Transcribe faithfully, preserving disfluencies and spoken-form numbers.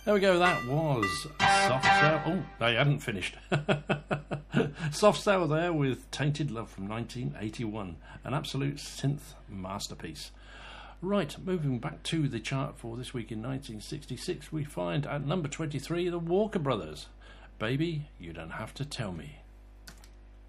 There we go, that was Soft Cell. Oh, they hadn't finished. Soft Cell there with Tainted Love from nineteen eighty-one. An absolute synth masterpiece. Right, moving back to the chart for this week in nineteen sixty-six, we find at number twenty-three, the Walker Brothers. Baby, You Don't Have to Tell Me.